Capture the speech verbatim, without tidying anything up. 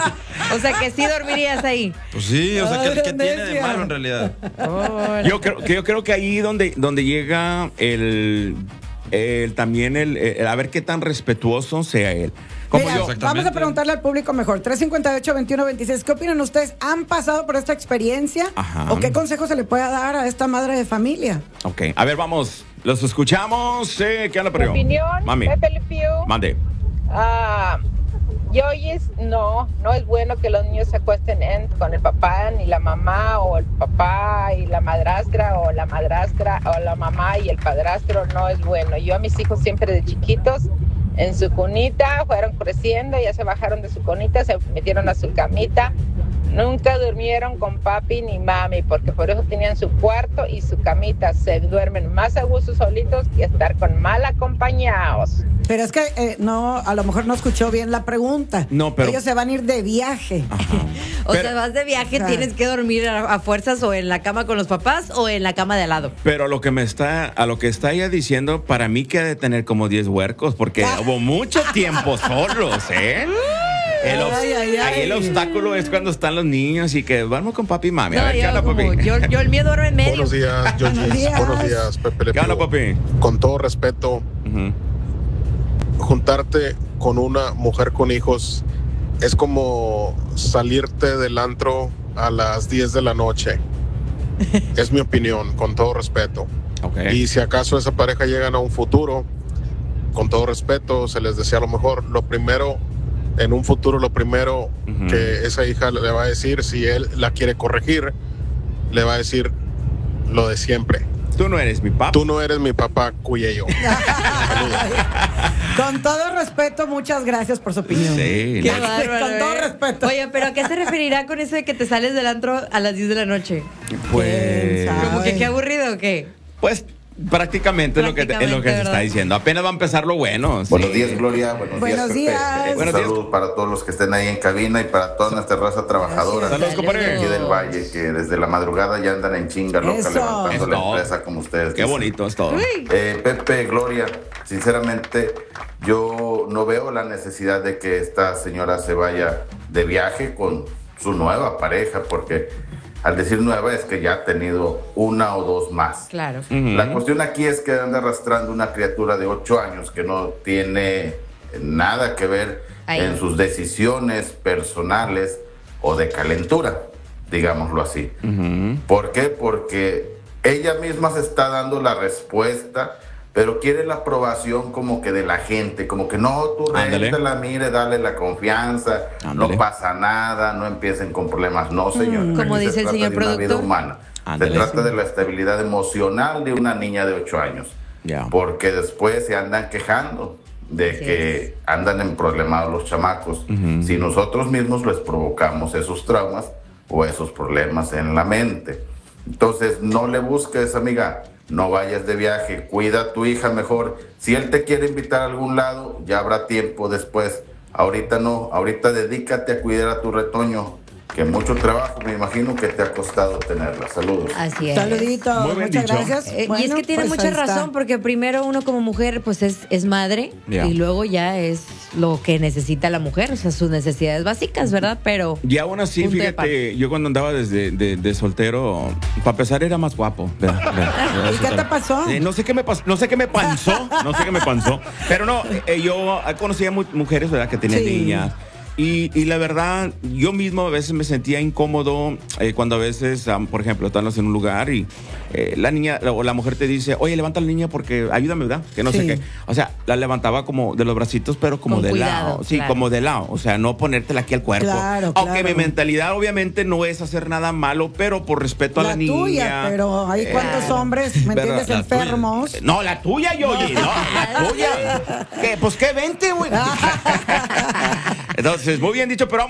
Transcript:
O sea, que sí dormirías ahí. Pues sí, o sea, ¿qué, qué tiene de malo en realidad? Oh, yo creo que yo creo que ahí donde, donde llega el, el también el, el a ver qué tan respetuoso sea él. Como Mira, yo. Vamos a preguntarle al público mejor. tres cinco ocho, veintiuno veintiséis. ¿Qué opinan ustedes? ¿Han pasado por esta experiencia? Ajá. ¿O qué consejo se le puede dar a esta madre de familia? Ok, a ver, vamos. Los escuchamos. Eh, ¿Qué anda, Mi opinión, Mami. Pepe Le Pew. Mande. Ah, yo es, no, no es bueno que los niños se acuesten en, con el papá ni la mamá, o el papá y la madrastra, o la madrastra o la mamá y el padrastro. No es bueno. Yo a mis hijos siempre de chiquitos en su cunita, fueron creciendo, ya se bajaron de su cunita, se metieron a su camita. Nunca durmieron con papi ni mami, porque por eso tenían su cuarto y su camita. Se duermen más a gusto solitos que estar con mal acompañados. Pero es que eh, no, a lo mejor no escuchó bien la pregunta. No, pero ellos se van a ir de viaje. O Pero- sea, vas de viaje, Ajá. tienes que dormir a, a fuerzas o en la cama con los papás o en la cama de al lado. Pero lo que me está, a lo que está ella diciendo, para mí que ha de tener como diez huercos, porque hubo mucho tiempo solos, ¿eh? El, obs- Ay, ay, ay. Ahí el obstáculo es cuando están los niños y que vamos con papi y mami. A No, ver, ¿qué yo, onda, como- papi? yo, yo el mío duerme en medio. Buenos días, Buenos Georgie. días. Buenos días, Pepe Le ¿Qué onda, Pew. papi? Con todo respeto, Ujú. juntarte con una mujer con hijos es como salirte del antro a las diez de la noche. Es mi opinión, con todo respeto. Ok. Y si acaso esa pareja llegan a un futuro, con todo respeto, se les desea lo mejor. Lo primero, en un futuro, lo primero Ujú. que esa hija le va a decir, si él la quiere corregir, le va a decir lo de siempre. Tú no eres mi papá. Tú no eres mi papá, cuyeyo. Con todo respeto, muchas gracias por su opinión. Sí. Qué la- bárbaro, Con todo ¿eh? respeto. Oye, pero ¿a qué se referirá con eso de que te sales del antro a las diez de la noche? Pues, ¿Quién ¿Como que Ay. qué aburrido o qué? pues prácticamente es lo que, es lo que Prácticamente, se está ¿verdad? diciendo. Apenas va a empezar lo bueno. sí. Buenos días, Gloria. Buenos, Buenos días, días. Pepe. Eh, Buenos días. Saludos para todos los que estén ahí en cabina y para toda nuestra raza trabajadora. Saludos, compadre. Aquí del Valle, que desde la madrugada ya andan en chinga loca Eso. levantando Es la todo. empresa como ustedes. Qué dicen. bonito es todo. Eh, Pepe, Gloria, sinceramente, yo no veo la necesidad de que esta señora se vaya de viaje con su nueva pareja, porque al decir nueva es que ya ha tenido una o dos más. Claro. Ujú. La cuestión aquí es que anda arrastrando una criatura de ocho años que no tiene nada que ver Ahí. en sus decisiones personales o de calentura, digámoslo así. Ujú. ¿Por qué? Porque ella misma se está dando la respuesta, pero quiere la aprobación como que de la gente, como que no, tú Ándale. la mire, dale la confianza, Ándale. no pasa nada, no empiecen con problemas. No, señor. Como Aquí se dice el trata señor de una vida productor. humana. Ándale. Se trata de la estabilidad emocional de una niña de ocho años. Ya. Porque después se andan quejando de Así que andan en problemados los chamacos. Ujú. Si nosotros mismos les provocamos esos traumas o esos problemas en la mente. Entonces, no le busques, amiga, no vayas de viaje, cuida a tu hija mejor. Si él te quiere invitar a algún lado, ya habrá tiempo después. Ahorita no, ahorita dedícate a cuidar a tu retoño, que mucho trabajo me imagino que te ha costado tenerla. Saludos. Así es. Saludito, Muy bien muchas dicho. gracias. Eh, y es Bueno, que tiene pues mucha ahí está. razón, porque primero uno como mujer pues es, es madre Ya. y luego ya es lo que necesita la mujer, o sea, sus necesidades básicas, ¿verdad? Pero Y aún así, Punto de fíjate, yo cuando andaba desde de, de soltero, para empezar era más guapo. ¿verdad? ¿verdad? ¿Y qué te pasó? Eh, no sé qué me pasó, no sé qué me panzó, no sé qué me panzó. Pero no, eh, yo conocía mu- mujeres, ¿verdad? Que tenían Sí. niñas. Y, y la verdad, yo mismo a veces me sentía incómodo eh, cuando a veces, um, por ejemplo, estamos en un lugar y eh, la niña o la mujer te dice, oye, levanta a la niña porque ayúdame, ¿verdad? Que no sé Sí. qué. O sea, la levantaba como de los bracitos, pero como Con de cuidado, lado. Sí, claro. como de lado. O sea, no ponértela aquí al cuerpo. Claro, Aunque claro. mi mentalidad obviamente no es hacer nada malo, pero por respeto a la, La niña. tuya, pero hay eh, cuántos hombres, ¿me ¿verdad? entiendes? La tuya. Enfermos. No, la tuya, Yoyi, no, la tuya. ¿Qué? Pues qué, vente, güey. Entonces, muy bien dicho, pero vamos